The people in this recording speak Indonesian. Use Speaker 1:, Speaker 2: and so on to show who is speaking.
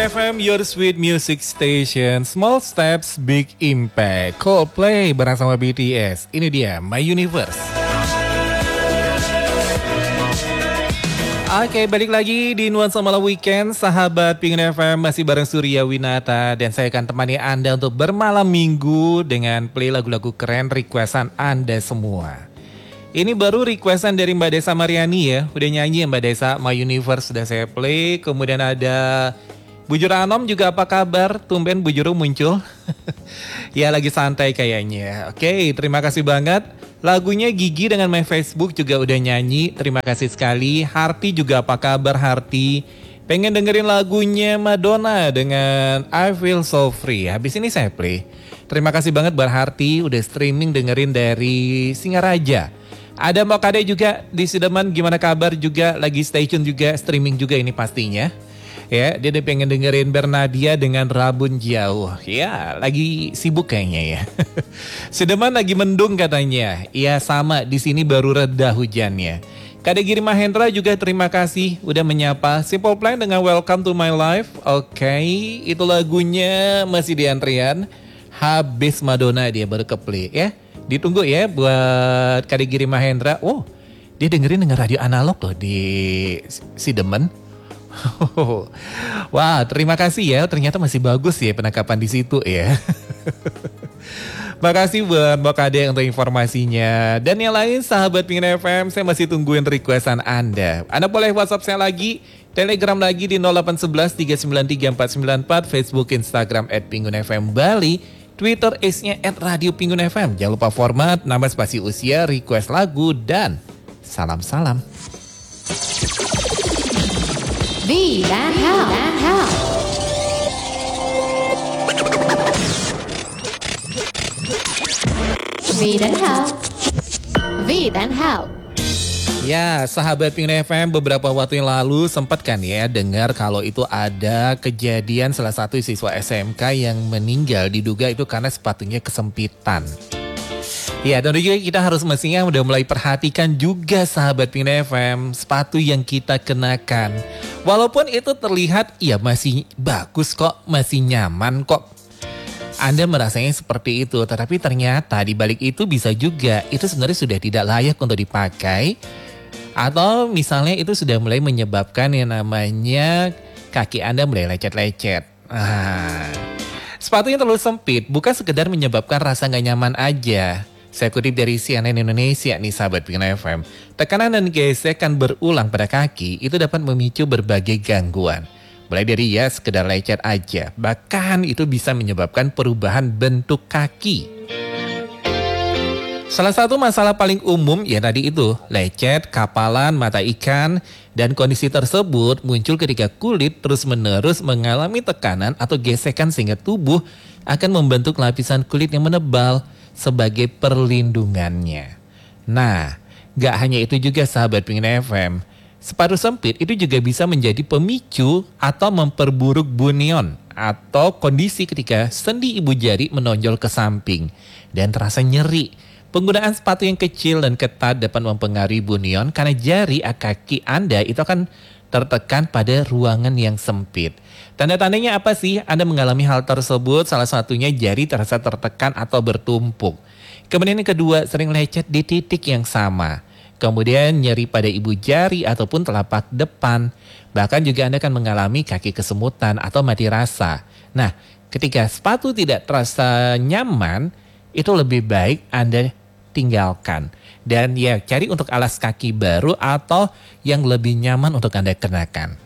Speaker 1: FM, your sweet music station. Small steps, big impact. Coldplay bareng sama BTS. Ini dia, My Universe. Oke, balik lagi di Nuansa Malam Weekend. Sahabat Pingin FM masih bareng Surya Winata. Dan saya akan temani Anda untuk bermalam minggu dengan play lagu-lagu keren requestan Anda semua. Ini baru requestan dari Mbak Desa Mariani ya. Udah nyanyi ya Mbak Desa, My Universe sudah saya play. Kemudian ada Bujur Anom juga, apa kabar? Tumben Bujuru muncul. Ya lagi santai kayaknya. Oke, terima kasih banget. Lagunya Gigi dengan My Facebook juga udah nyanyi. Terima kasih sekali. Harti juga, apa kabar Harti? Pengen dengerin lagunya Madonna dengan I Feel So Free. Habis ini saya play. Terima kasih banget buat Harti udah streaming dengerin dari Singaraja. Ada Mbak Kade juga di Sideman, gimana kabar juga, lagi stay tune juga, streaming juga ini pastinya. Ya, dia pengen dengerin Bernadia dengan Rabun Jauh. Ya, lagi sibuk kayaknya ya. Sideman lagi mendung katanya. Ya sama, di sini baru reda hujannya. Kade Giri Mahendra juga terima kasih udah menyapa. Simple Plan dengan Welcome to My Life. Oke, itu lagunya masih di antrian. Habis Madonna dia baru ke play ya. Ditunggu ya buat Kade Giri Mahendra. Oh, dia dengerin dengan radio analog loh di Sidemen. Wah, terima kasih ya. Ternyata masih bagus ya penangkapan di situ ya. Makasih buat Mbak Kade untuk informasinya. Dan yang lain sahabat Pingin FM, saya masih tungguin requestan Anda. Anda boleh WhatsApp saya lagi, Telegram lagi di 0811 393 494, Facebook, Instagram @pingunfm Bali, Twitter is-nya @Radio Pingun FM. Jangan lupa format, nama, spasi, usia, request lagu, dan salam-salam.
Speaker 2: V dan Hell. V dan Hell.
Speaker 1: Ya, sahabat Pingin FM, beberapa waktu yang lalu sempat kan ya dengar kalau itu ada kejadian salah satu siswa SMK yang meninggal, diduga itu karena sepatunya kesempitan. Ya, tentu juga kita harus mestinya udah mulai perhatikan juga sahabat Pingin FM, sepatu yang kita kenakan. Walaupun itu terlihat ya masih bagus kok, masih nyaman kok. Anda merasanya seperti itu, tetapi ternyata di balik itu bisa juga itu sebenarnya sudah tidak layak untuk dipakai. Atau misalnya itu sudah mulai menyebabkan yang namanya kaki Anda mulai lecet-lecet. Sepatu yang terlalu sempit bukan sekedar menyebabkan rasa gak nyaman aja. Saya kutip dari CNN Indonesia nih sahabat Pingin FM. Tekanan dan gesekan berulang pada kaki itu dapat memicu berbagai gangguan. Mulai dari ya sekedar lecet aja. Bahkan itu bisa menyebabkan perubahan bentuk kaki. Salah satu masalah paling umum ya tadi itu, lecet, kapalan, mata ikan, dan kondisi tersebut muncul ketika kulit terus-menerus mengalami tekanan atau gesekan sehingga tubuh akan membentuk lapisan kulit yang menebal sebagai perlindungannya. Nah, gak hanya itu juga sahabat Pingin FM, sepatu sempit itu juga bisa menjadi pemicu atau memperburuk bunion atau kondisi ketika sendi ibu jari menonjol ke samping dan terasa nyeri. Penggunaan sepatu yang kecil dan ketat dapat mempengaruhi bunion karena jari kaki Anda itu akan tertekan pada ruangan yang sempit. Tanda-tandanya apa sih Anda mengalami hal tersebut? Salah satunya jari terasa tertekan atau bertumpuk. Kemudian yang kedua, sering lecet di titik yang sama. Kemudian nyeri pada ibu jari ataupun telapak depan. Bahkan juga Anda akan mengalami kaki kesemutan atau mati rasa. Nah, ketika sepatu tidak terasa nyaman, itu lebih baik Anda tinggalkan. Dan ya cari untuk alas kaki baru atau yang lebih nyaman untuk Anda kenakan.